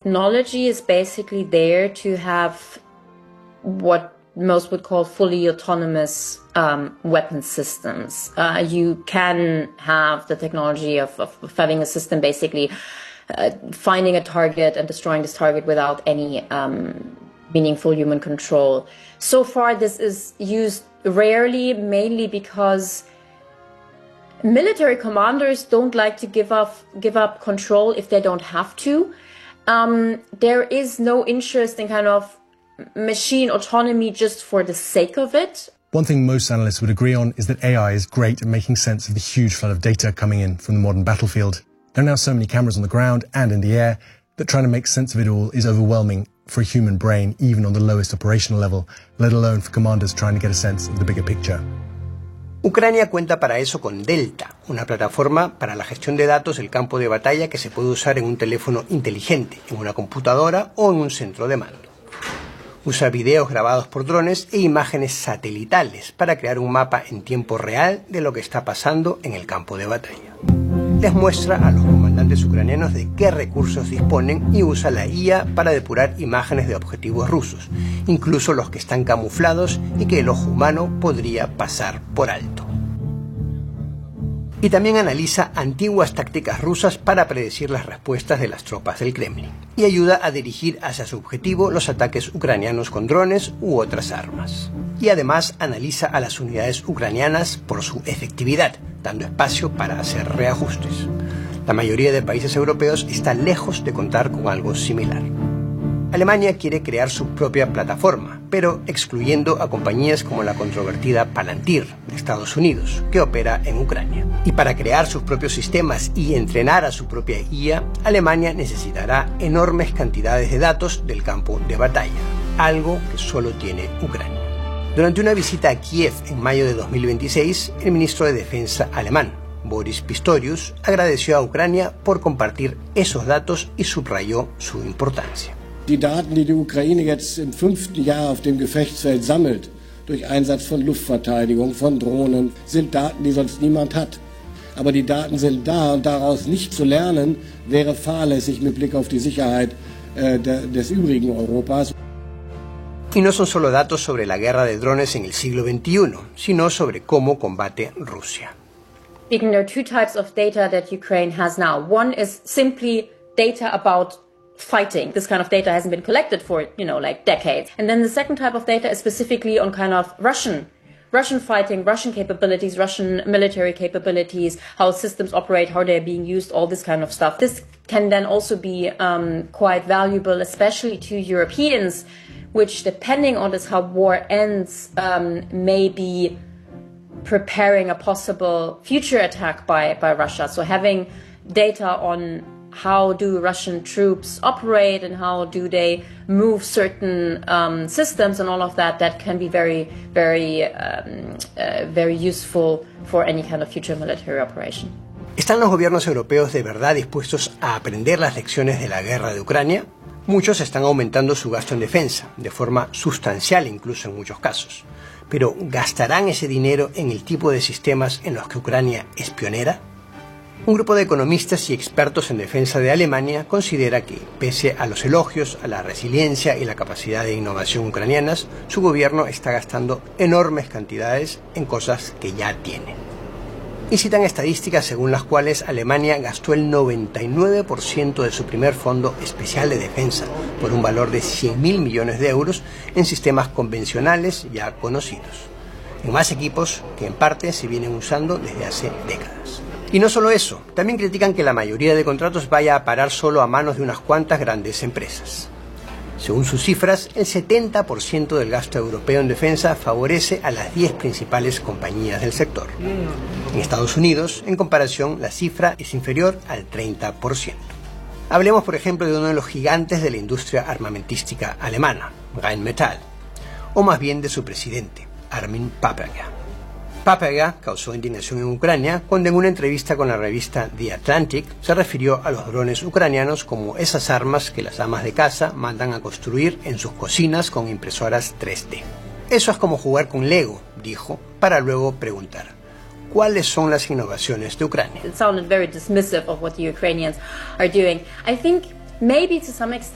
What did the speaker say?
technology is basically there to have what most would call fully autonomous weapon systems. You can have the technology of having a system basically finding a target and destroying this target without any meaningful human control. So far, this is used rarely, mainly because military commanders don't like to give up control if they don't have to. There is no interest in kind of machine autonomy just for the sake of it. One thing most analysts would agree on is that AI is great at making sense of the huge flood of data coming in from the modern battlefield. There are now so many cameras on the ground and in the air that trying to make sense of it all is overwhelming for a human brain, even on the lowest operational level, let alone for commanders trying to get a sense of the bigger picture. Ucrania cuenta para eso con Delta, una plataforma para la gestión de datos del campo de batalla que se puede usar en un teléfono inteligente, en una computadora o en un centro de mando. Usa videos grabados por drones e imágenes satelitales para crear un mapa en tiempo real de lo que está pasando en el campo de batalla. Les muestra a los comandantes ucranianos de qué recursos disponen y usa la IA para depurar imágenes de objetivos rusos, incluso los que están camuflados y que el ojo humano podría pasar por alto. Y también analiza antiguas tácticas rusas para predecir las respuestas de las tropas del Kremlin y ayuda a dirigir hacia su objetivo los ataques ucranianos con drones u otras armas. Y además analiza a las unidades ucranianas por su efectividad, dando espacio para hacer reajustes. La mayoría de países europeos está lejos de contar con algo similar. Alemania quiere crear su propia plataforma, pero excluyendo a compañías como la controvertida Palantir de Estados Unidos, que opera en Ucrania. Y para crear sus propios sistemas y entrenar a su propia IA, Alemania necesitará enormes cantidades de datos del campo de batalla, algo que solo tiene Ucrania. Durante una visita a Kiev en mayo de 2026, el ministro de Defensa alemán, Boris Pistorius, agradeció a Ucrania por compartir esos datos y subrayó su importancia. Die Daten, die die Ukraine jetzt im 5. Jahr auf dem Gefechtsfeld sammelt, durch Einsatz von Luftverteidigung, von Drohnen, sind Daten, die sonst niemand hat. Aber die Daten sind da und daraus nicht zu lernen, wäre fahrlässig mit Blick auf die Sicherheit des übrigen Europas. Y no son solo datos sobre la guerra de drones en el siglo XXI, sino sobre cómo combate Rusia. There are two types of data that Ukraine has now. One is simply data about fighting. This kind of data hasn't been collected for, like decades. And then the second type of data is specifically on kind of Russian fighting, Russian capabilities, Russian military capabilities, how systems operate, how they're being used, all this kind of stuff. This can then also be quite valuable, especially to Europeans, which, depending on this, how war ends, may be preparing a possible future attack by Russia. So having data on how do Russian troops operate and how do they move certain systems and all of that can be very, very, very useful for any kind of future military operation. ¿Están los gobiernos europeos de verdad dispuestos a aprender las lecciones de la guerra de Ucrania? Muchos están aumentando su gasto en defensa, de forma sustancial incluso en muchos casos. Pero ¿gastarán ese dinero en el tipo de sistemas en los que Ucrania es pionera? Un grupo de economistas y expertos en defensa de Alemania considera que, pese a los elogios a la resiliencia y la capacidad de innovación ucranianas, su gobierno está gastando enormes cantidades en cosas que ya tienen. Y citan estadísticas según las cuales Alemania gastó el 99% de su primer fondo especial de defensa, por un valor de 100.000 millones de euros, en sistemas convencionales ya conocidos, en más equipos que en parte se vienen usando desde hace décadas. Y no solo eso, también critican que la mayoría de contratos vaya a parar solo a manos de unas cuantas grandes empresas. Según sus cifras, el 70% del gasto europeo en defensa favorece a las 10 principales compañías del sector. En Estados Unidos, en comparación, la cifra es inferior al 30%. Hablemos, por ejemplo, de uno de los gigantes de la industria armamentística alemana, Rheinmetall, o más bien de su presidente, Armin Papperger. Papperger causó indignación en Ucrania cuando en una entrevista con la revista The Atlantic se refirió a los drones ucranianos como esas armas que las amas de casa mandan a construir en sus cocinas con impresoras 3D. Eso es como jugar con Lego, dijo, para luego preguntar: ¿cuáles son las innovaciones de Ucrania? It sounded very dismissive of what the Ukrainians are doing. I think maybe to some extent